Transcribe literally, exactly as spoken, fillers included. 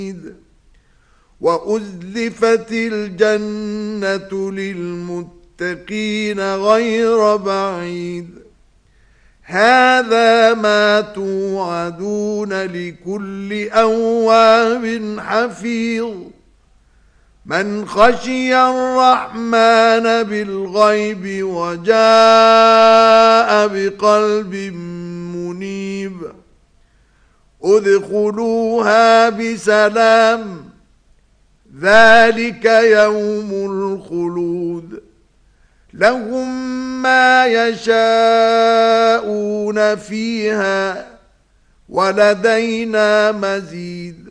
وأزلفت الجنة للمتقين غير بعيد هذا ما توعدون لكل أواب حفيظ من خشي الرحمن بالغيب وجاء بقلب منيب ادخلوها بسلام ذلك يوم الخلود لهم ما يشاءون فيها ولدينا مزيد